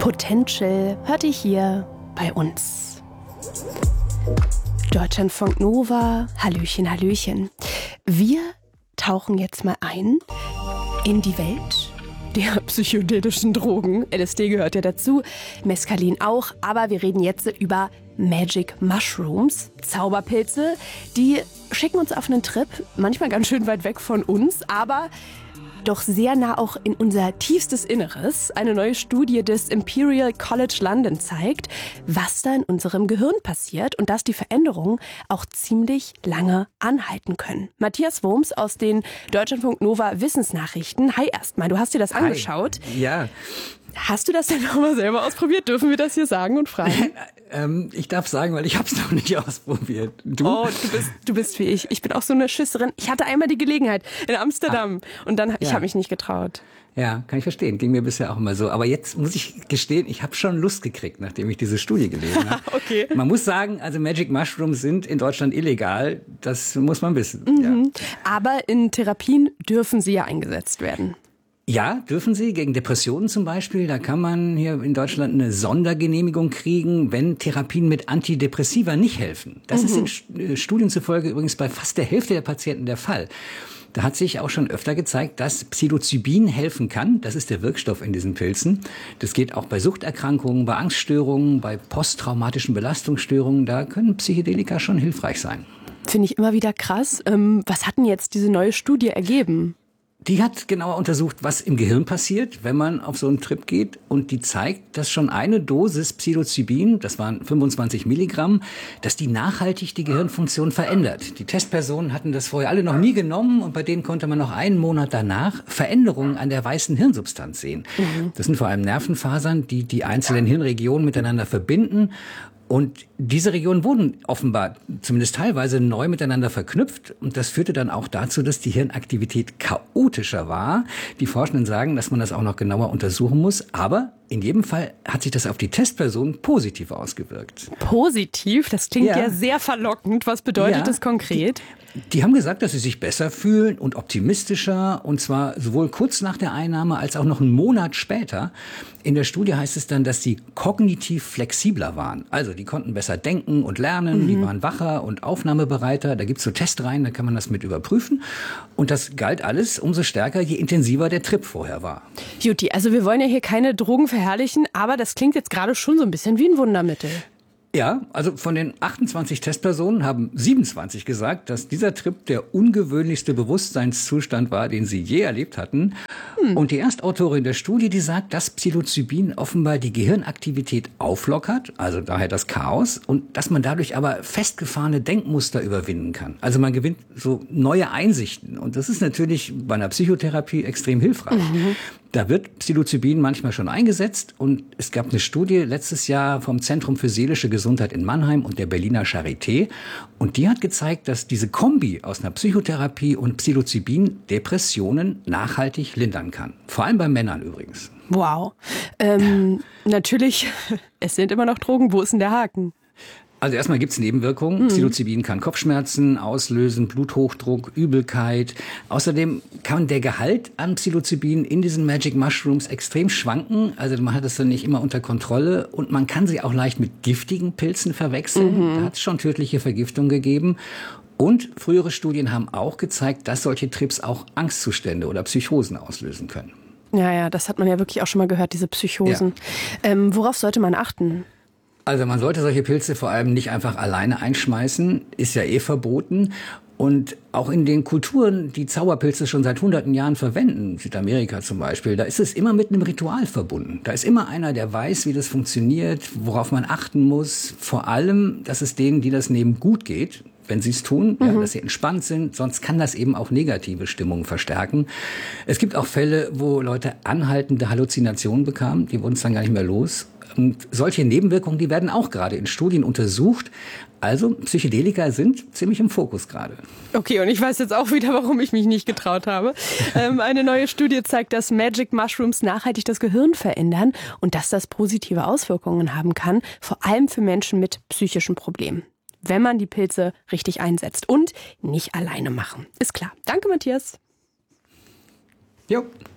Potential hört ihr hier bei uns. Deutschlandfunk Nova, Hallöchen, Hallöchen. Wir tauchen jetzt mal ein in die Welt der psychedelischen Drogen. LSD gehört ja dazu, Mescalin auch, aber wir reden jetzt über Magic Mushrooms, Zauberpilze. Die schicken uns auf einen Trip, manchmal ganz schön weit weg von uns, aber doch sehr nah auch in unser tiefstes Inneres. Eine neue Studie des Imperial College London zeigt, was da in unserem Gehirn passiert und dass die Veränderungen auch ziemlich lange anhalten können. Matthias Wurms aus den Deutschlandfunk Nova Wissensnachrichten. Hi erstmal, du hast dir das angeschaut. Ja. Hast du das denn nochmal selber ausprobiert? Dürfen wir das hier sagen und fragen? Ich darf sagen, weil ich habe es noch nicht ausprobiert. Du? Oh, du bist wie ich. Ich bin auch so eine Schisserin. Ich hatte einmal die Gelegenheit in Amsterdam und dann ich habe mich nicht getraut. Ja, kann ich verstehen. Ging mir bisher auch immer so. Aber jetzt muss ich gestehen, ich habe schon Lust gekriegt, nachdem ich diese Studie gelesen habe. Okay. Man muss sagen, also Magic Mushrooms sind in Deutschland illegal. Das muss man wissen. Mhm. Ja. Aber in Therapien dürfen sie ja eingesetzt werden. Ja, dürfen sie, gegen Depressionen zum Beispiel. Da kann man hier in Deutschland eine Sondergenehmigung kriegen, wenn Therapien mit Antidepressiva nicht helfen. Das ist in Studien zufolge übrigens bei fast der Hälfte der Patienten der Fall. Da hat sich auch schon öfter gezeigt, dass Psilocybin helfen kann. Das ist der Wirkstoff in diesen Pilzen. Das geht auch bei Suchterkrankungen, bei Angststörungen, bei posttraumatischen Belastungsstörungen. Da können Psychedelika schon hilfreich sein. Finde ich immer wieder krass. Was hat denn jetzt diese neue Studie ergeben? Die hat genauer untersucht, was im Gehirn passiert, wenn man auf so einen Trip geht. Und die zeigt, dass schon eine Dosis Psilocybin, das waren 25 Milligramm, dass die nachhaltig die Gehirnfunktion verändert. Die Testpersonen hatten das vorher alle noch nie genommen und bei denen konnte man noch einen Monat danach Veränderungen an der weißen Hirnsubstanz sehen. Das sind vor allem Nervenfasern, die die einzelnen Hirnregionen miteinander verbinden. Und diese Regionen wurden offenbar zumindest teilweise neu miteinander verknüpft. Und das führte dann auch dazu, dass die Hirnaktivität chaotischer war. Die Forschenden sagen, dass man das auch noch genauer untersuchen muss. Aber in jedem Fall hat sich das auf die Testpersonen positiv ausgewirkt. Positiv? Das klingt ja sehr verlockend. Was bedeutet das konkret? Die haben gesagt, dass sie sich besser fühlen und optimistischer, und zwar sowohl kurz nach der Einnahme als auch noch einen Monat später. In der Studie heißt es dann, dass sie kognitiv flexibler waren. Also die konnten besser denken und lernen, die waren wacher und aufnahmebereiter. Da gibt's so Testreihen, da kann man das mit überprüfen. Und das galt alles umso stärker, je intensiver der Trip vorher war. Juti, also wir wollen ja hier keine Drogen verherrlichen, aber das klingt jetzt gerade schon so ein bisschen wie ein Wundermittel. Ja, also von den 28 Testpersonen haben 27 gesagt, dass dieser Trip der ungewöhnlichste Bewusstseinszustand war, den sie je erlebt hatten. Und die Erstautorin der Studie, die sagt, dass Psilocybin offenbar die Gehirnaktivität auflockert, also daher das Chaos, und dass man dadurch aber festgefahrene Denkmuster überwinden kann. Also man gewinnt so neue Einsichten. Und das ist natürlich bei einer Psychotherapie extrem hilfreich. Da wird Psilocybin manchmal schon eingesetzt und es gab eine Studie letztes Jahr vom Zentrum für seelische Gesundheit in Mannheim und der Berliner Charité und die hat gezeigt, dass diese Kombi aus einer Psychotherapie und Psilocybin Depressionen nachhaltig lindern kann. Vor allem bei Männern übrigens. Wow. Natürlich, es sind immer noch Drogen. Wo ist denn der Haken? Also erstmal gibt's Nebenwirkungen. Psilocybin kann Kopfschmerzen auslösen, Bluthochdruck, Übelkeit. Außerdem kann der Gehalt an Psilocybin in diesen Magic Mushrooms extrem schwanken. Also man hat das dann nicht immer unter Kontrolle. Und man kann sie auch leicht mit giftigen Pilzen verwechseln. Da hat es schon tödliche Vergiftung gegeben. Und frühere Studien haben auch gezeigt, dass solche Trips auch Angstzustände oder Psychosen auslösen können. Ja, das hat man ja wirklich auch schon mal gehört, diese Psychosen. Ja. Worauf sollte man achten? Also man sollte solche Pilze vor allem nicht einfach alleine einschmeißen, ist ja eh verboten. Und auch in den Kulturen, die Zauberpilze schon seit hunderten Jahren verwenden, Südamerika zum Beispiel, da ist es immer mit einem Ritual verbunden. Da ist immer einer, der weiß, wie das funktioniert, worauf man achten muss. Vor allem, dass es denen, die das nehmen, gut geht, wenn sie es tun, ja, dass sie entspannt sind. Sonst kann das eben auch negative Stimmungen verstärken. Es gibt auch Fälle, wo Leute anhaltende Halluzinationen bekamen. Die wurden es dann gar nicht mehr los. Und solche Nebenwirkungen, die werden auch gerade in Studien untersucht. Also Psychedelika sind ziemlich im Fokus gerade. Okay, und ich weiß jetzt auch wieder, warum ich mich nicht getraut habe. Eine neue Studie zeigt, dass Magic Mushrooms nachhaltig das Gehirn verändern und dass das positive Auswirkungen haben kann, vor allem für Menschen mit psychischen Problemen, wenn man die Pilze richtig einsetzt und nicht alleine machen. Ist klar. Danke, Matthias. Jo.